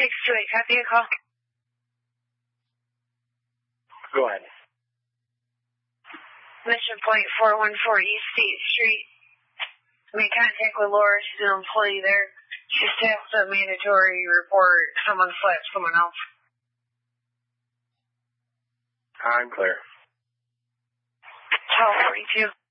628, copy a call. Go ahead. Mission Point 414 East State Street. Made contact with Laura. She's an employee there. She's tasked a mandatory report. Someone slapped someone else. I'm clear. 1242.